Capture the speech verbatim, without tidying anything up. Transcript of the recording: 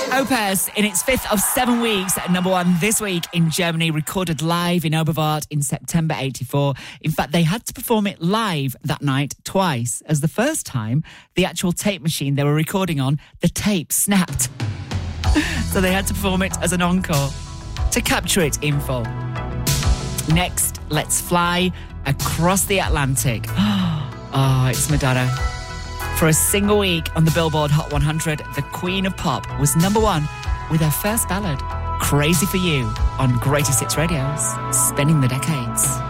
Opus, in its fifth of seven weeks at number one this week in Germany, recorded live in Oberwart in September eighty-four. In fact, they had to perform it live that night twice, as the first time, the actual tape machine they were recording on, the tape snapped. So they had to perform it as an encore to capture it in full. Next, let's fly across the Atlantic. Oh, it's Madonna. For a single week on the Billboard Hot one hundred, the Queen of Pop was number one with her first ballad, Crazy for You, on Greatest Hits Radio's Spinning the Decades.